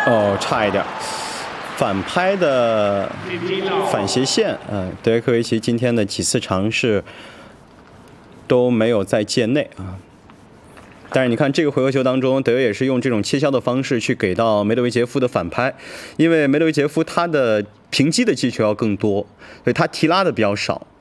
哦，差一点，反拍的反斜线，德约科维奇今天的几次尝试都没有在界内啊。但是你看这个回合球当中，德约也是用这种切削的方式去给到梅德韦杰夫的反拍，因为梅德韦杰夫他的平击的技巧要更多，所以他提拉的比较少。